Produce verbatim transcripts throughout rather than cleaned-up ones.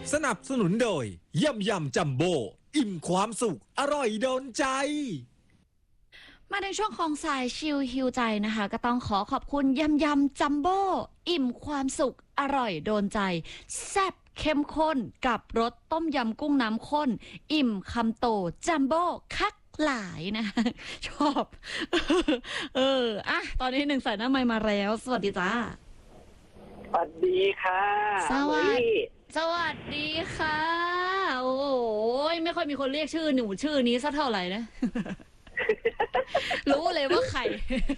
สนับสนุนโดยยำยำจัมโบ้อิ่มความสุขอร่อยโดนใจมาในช่วงของสายชิลฮิวใจนะคะก็ต้องขอขอบคุณยำยำจัมโบ้อิ่มความสุขอร่อยโดนใจแซ่บเข้มข้นกับรสต้มยำกุ้งน้ำข้นอิ่มคำโตจัมโบ้คักหลายนะชอบเอออ่ะตอนนี้หนึ่งสายหน้าไมค์มาแล้วสวัสดีจ้าสวัสดีค่ะสวัสดีสวัสดีค่ะโอ้ยไม่ค่อยมีคนเรียกชื่อหนูชื่อนี้สักเท่าไหร่นะ รู้เลยว่าใคร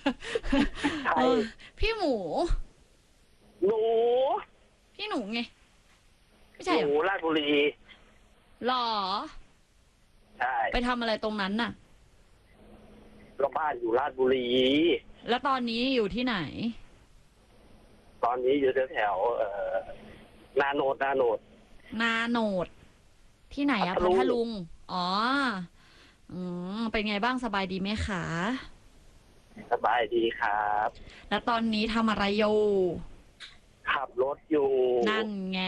พี่หมูหนูพี่หนูไงไม่ใช่หนูราชบุรีหรอใช่ไปทำอะไรตรงนั้นน่ะเราบ้านอยู่ราชบุรีแล้วตอนนี้อยู่ที่ไหนตอนนี้อยู่แถวเอ่อนาโนดนาโนดนาโนดที่ไหนอะพัทลุงอ๋ออืมเป็นไงบ้างสบายดีไหมคะสบายดีครับแล้วตอนนี้ทำอะไรอยู่ขับรถอยู่นั่นไง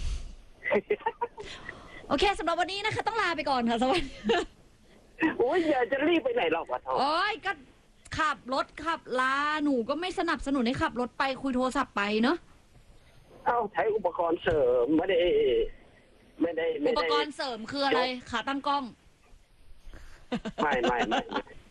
โอเคสำหรับวันนี้นะคะต้องลาไปก่อนค่ะสวัสดีโอ้ยอย่าจะรีบไปไหนหรอกวะท้อโอ้ยก็ขับรถขับลาหนูก็ไม่สนับสนุนให้ขับรถไปคุยโทรศัพท์ไปเนาะเอ้าใช้อุปกรณ์เสริมไม่ได้ไม่ได้อุปกรณ์เสริมคืออะไรขาตั้งกล้องไม่ไม่ไม่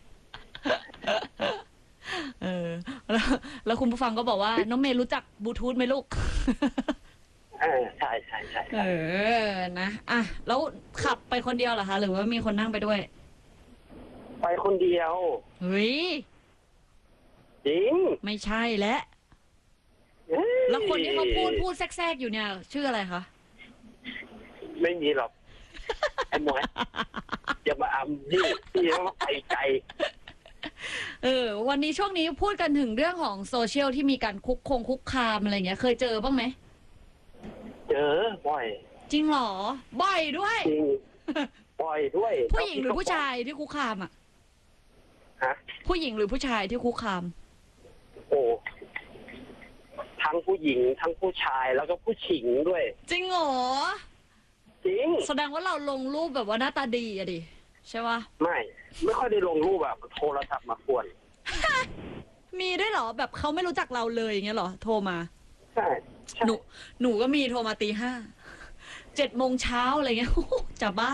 เออแล้วแล้วคุณผู้ฟังก็บอกว่าน้องเมย์รู้จักบลูทูธไหมลูกเออใช่ใช่ใช่เออนะอ่ะแล้วขับไปคนเดียวเหรอคะหรือว่ามีคนนั่งไปด้วยไปคนเดียวเฮ้ยจริงไม่ใช่แล้วแล้วคนที่เขาพูดพูดแทรกๆอยู่เนี่ยชื่ออะไรคะไม่มีหรอกไอ้หมวยอย่ามาอำนี่พี่ต้องไปใจเออวันนี้ช่วงนี้พูดกันถึงเรื่องของโซเชียลที่มีการคุกคงคุกคามอะไรเงี้ยเคยเจอบ้างไหมเจอบ่อยจริงเหรอบ่อยด้วยจริงบ่อยด้วยผู้หญิงหรือผู้ชายที่คุกคามอ่ะฮะผู้หญิงหรือผู้ชายที่คุกคามโอ้ทั้งผู้หญิงทั้งผู้ชายแล้วก็ผู้หญิงด้วยจริงเหรอจริงแสดงว่าเราลงรูปแบบว่าหน้าตาดีอะดิใช่ปะไม่ไม่ค่อยได้ลงรูปแบบโทรศัพท์มาควรมีด้วยเหรอแบบเขาไม่รู้จักเราเลยอย่างเงี้ยเหรอโทรมาใช่หนูหนูก็มีโทรมาตีห้าเจ็ดโมงเช้าอะไรเงี้ยจะบ้า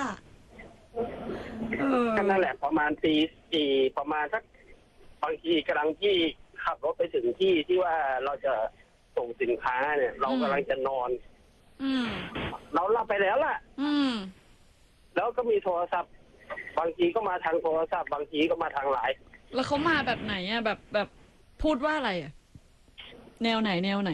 ก็นั่นแหละประมาณตีสี่ประมาณสักบางทีกำลังที่ขับรถไปถึงที่ที่ว่าเราจะส่งสินค้าเนี่ย เรากำลังจะนอนเราหลับไปแล้วล่ะแล้วก็มีโทรศัพท์บางทีก็มาทางโทรศัพท์บางทีก็มาทางไลน์แล้วเขามาแบบไหนอ่ะแบบแบบพูดว่าอะไรอ่ะแนวไหนแนวไหน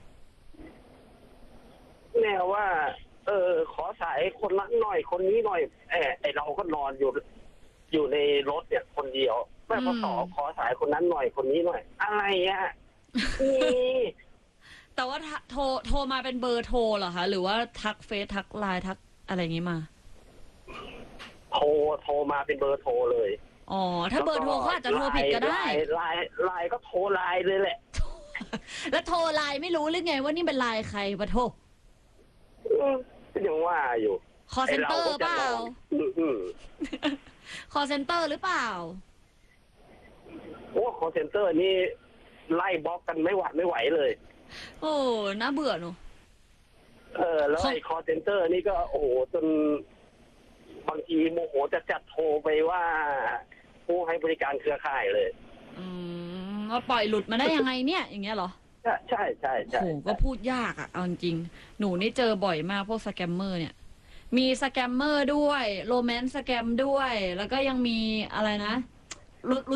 แนวว่าเออขอสายคนละหน่อยคนนี้หน่อยเออไอเราก็นอนอยู่อยู่ในรถเนี่ยคนเดียวแม่พอต่อขอสายคนนั้นหน่อยคนนี้หน่อยอะไรอ่ะนี่แต่ว่าโทรโทรมาเป็นเบอร์โทรเหรอคะหรือว่าทักเฟซทักไลน์ทักอะไรอย่างงี้มาโทรโทรมาเป็นเบอร์โทรเลยอ๋อถ้าเบอร์โทรเขาอาจจะโทรผิดก็ได้ไลน์ไลน์ก็โทรไลน์เลยแหละแล้วโทรไลน์ไม่รู้หรือไงว่านี่เป็นไลน์ใครปะโทรยังว่าอยู่คอเซ็นเตอร์เปล่าคอเซ็นเตอร์หรือเปล่าโอ้คอเซ็นเตอร์นี่ไล่บล็อกกันไม่หวัดไม่ไหวเลยโอ้น่าเบื่อเนอะเออแล้วไอ้คอเซ็นเตอร์นี่ก็โอ้โหจนบางทีโมโหจะจัดโทรไปว่าผู้ให้บริการเครือข่ายเลยอืมว่าปล่อยหลุดมาได้ยังไงเนี่ยอย่างเงี้ยเหรอใช่ใช่ใช่โอ้ก็พูดยากอ่ะเอาจริงหนูนี่เจอบ่อยมากพวกสแกมเมอร์เนี่ยมีสแกมเมอร์ด้วยโรแมนต์สแกมด้วยแล้วก็ยังมีอะไรนะ